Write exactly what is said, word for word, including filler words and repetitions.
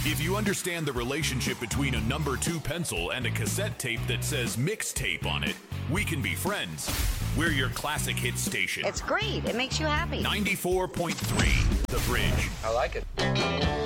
If you understand the relationship between a number two pencil and a cassette tape that says mixtape on it, we can be friends. We're your classic hit station. It's great. It makes you happy. ninety-four point three, The Bridge. I like it.